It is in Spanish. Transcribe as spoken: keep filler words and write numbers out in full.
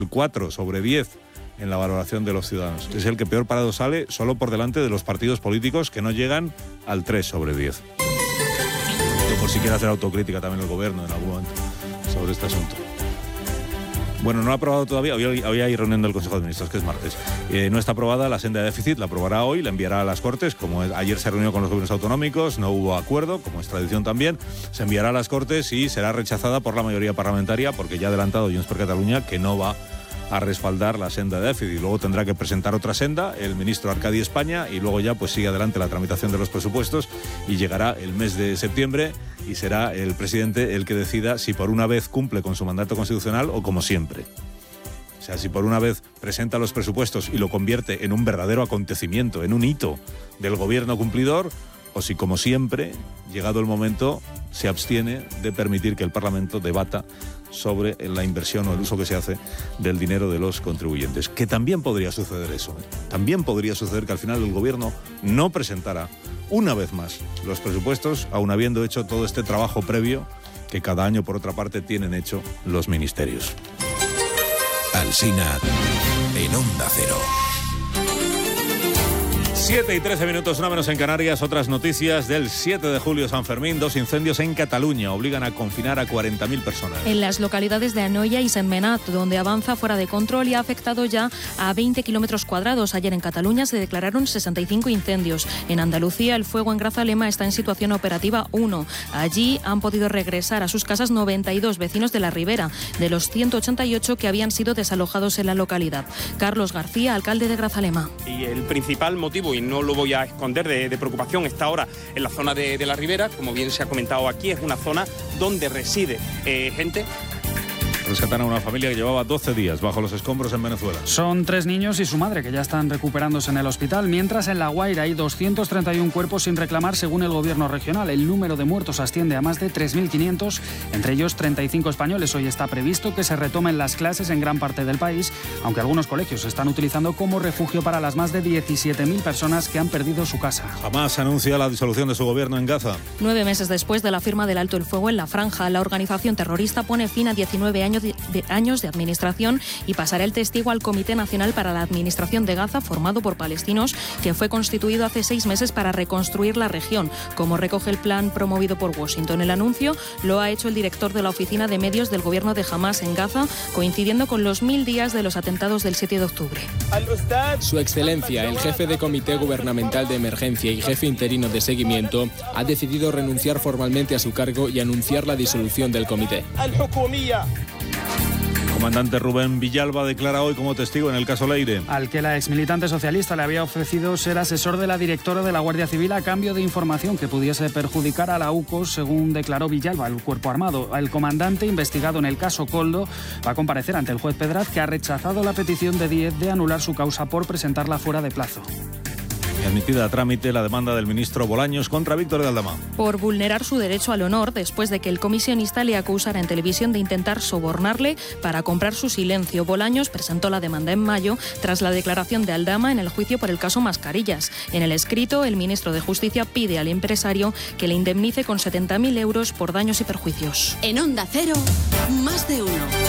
cuatro sobre diez en la valoración de los ciudadanos. Es el que peor parado sale, solo por delante de los partidos políticos que no llegan al tres sobre diez. Por si quiere hacer autocrítica también el gobierno en algún momento sobre este asunto. Bueno, no ha aprobado todavía, hoy, hoy hay reunión del Consejo de Ministros, que es martes. Eh, no está aprobada la senda de déficit, la aprobará hoy, la enviará a las Cortes, como es, ayer se reunió con los gobiernos autonómicos, no hubo acuerdo, como es tradición también, se enviará a las Cortes y será rechazada por la mayoría parlamentaria, porque ya ha adelantado Junts per Catalunya que no va a respaldar la senda de déficit. Luego tendrá que presentar otra senda el ministro Arcadi España y luego ya pues sigue adelante la tramitación de los presupuestos y llegará el mes de septiembre y será el presidente el que decida si por una vez cumple con su mandato constitucional o como siempre. O sea, si por una vez presenta los presupuestos y lo convierte en un verdadero acontecimiento, en un hito del gobierno cumplidor, o si, como siempre, llegado el momento, se abstiene de permitir que el Parlamento debata sobre la inversión o el uso que se hace del dinero de los contribuyentes. Que también podría suceder eso. ¿eh? También podría suceder que al final el gobierno no presentara una vez más los presupuestos, aun habiendo hecho todo este trabajo previo que cada año, por otra parte, tienen hecho los ministerios. Alsina en Onda Cero. siete y trece minutos, una menos en Canarias. Otras noticias del siete de julio, San Fermín. Dos incendios en Cataluña obligan a confinar a cuarenta mil personas. En las localidades de Anoia y Sentmenat, donde avanza fuera de control y ha afectado ya a veinte kilómetros cuadrados. Ayer en Cataluña se declararon sesenta y cinco incendios. En Andalucía, el fuego en Grazalema está en situación operativa uno. Allí han podido regresar a sus casas noventa y dos vecinos de la Ribera, de los ciento ochenta y ocho que habían sido desalojados en la localidad. Carlos García, alcalde de Grazalema. Y el principal motivo, y no lo voy a esconder, de, de preocupación está ahora en la zona de, de la Ribera. Como bien se ha comentado aquí, es una zona donde reside eh, gente. Rescatan a una familia que llevaba doce días bajo los escombros en Venezuela. Son tres niños y su madre que ya están recuperándose en el hospital, mientras en La Guaira hay doscientos treinta y uno cuerpos sin reclamar según el gobierno regional. El número de muertos asciende a más de tres mil quinientos, entre ellos treinta y cinco españoles. Hoy está previsto que se retomen las clases en gran parte del país, aunque algunos colegios se están utilizando como refugio para las más de diecisiete mil personas que han perdido su casa. Hamás anuncia la disolución de su gobierno en Gaza. Nueve meses después de la firma del alto el fuego en la franja, la organización terrorista pone fin a diecinueve años de, de años de administración y pasará el testigo al Comité Nacional para la Administración de Gaza, formado por palestinos, que fue constituido hace seis meses para reconstruir la región, como recoge el plan promovido por Washington. El anuncio lo ha hecho el director de la Oficina de Medios del Gobierno de Hamás en Gaza, coincidiendo con los mil días de los atentados del siete de octubre. Su Excelencia, el jefe de Comité Gubernamental de Emergencia y jefe interino de seguimiento, ha decidido renunciar formalmente a su cargo y anunciar la disolución del comité. El comandante Rubén Villalba declara hoy como testigo en el caso Leire. Al que la exmilitante socialista le había ofrecido ser asesor de la directora de la Guardia Civil a cambio de información que pudiese perjudicar a la U C O S, según declaró Villalba, el cuerpo armado. El comandante, investigado en el caso Koldo, va a comparecer ante el juez Pedraz, que ha rechazado la petición de Díez de anular su causa por presentarla fuera de plazo. Admitida a trámite la demanda del ministro Bolaños contra Víctor de Aldama. Por vulnerar su derecho al honor después de que el comisionista le acusara en televisión de intentar sobornarle para comprar su silencio. Bolaños presentó la demanda en mayo tras la declaración de Aldama en el juicio por el caso Mascarillas. En el escrito, el ministro de Justicia pide al empresario que le indemnice con setenta mil euros por daños y perjuicios. En Onda Cero, más de uno.